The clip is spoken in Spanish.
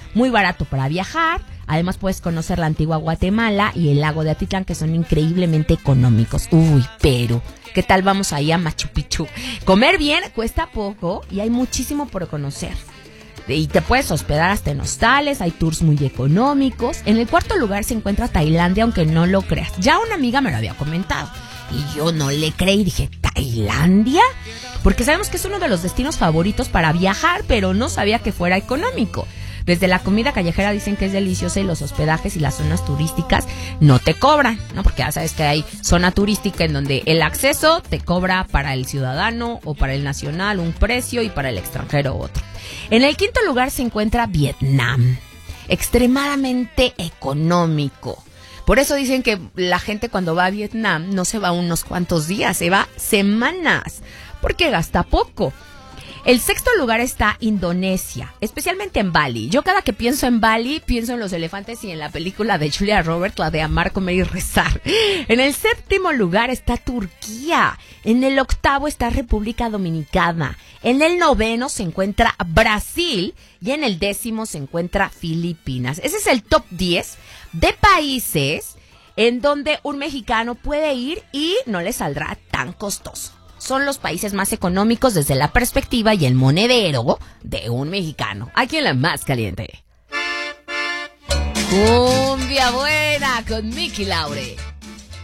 muy barato para viajar. Además puedes conocer la antigua Guatemala y el lago de Atitlán, que son increíblemente económicos. Uy, pero ¿qué tal vamos ahí a Machu Picchu? Comer bien cuesta poco y hay muchísimo por conocer. Y te puedes hospedar hasta en hostales, hay tours muy económicos. En el cuarto lugar se encuentra Tailandia, aunque no lo creas. Ya una amiga me lo había comentado y yo no le creí, dije, ¿Tailandia? Porque sabemos que es uno de los destinos favoritos para viajar, pero no sabía que fuera económico. Desde la comida callejera dicen que es deliciosa y los hospedajes y las zonas turísticas no te cobran, ¿no? Porque ya sabes que hay zona turística en donde el acceso te cobra para el ciudadano o para el nacional un precio y para el extranjero otro. En el quinto lugar se encuentra Vietnam, extremadamente económico. Por eso dicen que la gente cuando va a Vietnam no se va unos cuantos días, se va semanas, porque gasta poco. El sexto lugar está Indonesia, especialmente en Bali. Yo cada que pienso en Bali, pienso en los elefantes y en la película de Julia Roberts, la de Amar, Comer y Rezar. En el séptimo lugar está Turquía. En el octavo está República Dominicana. En el noveno se encuentra Brasil y en el décimo se encuentra Filipinas. Ese es el top 10 de países en donde un mexicano puede ir y no le saldrá tan costoso. Son los países más económicos desde la perspectiva y el monedero de un mexicano. Aquí en la más caliente. Cumbia buena con Miki Laure.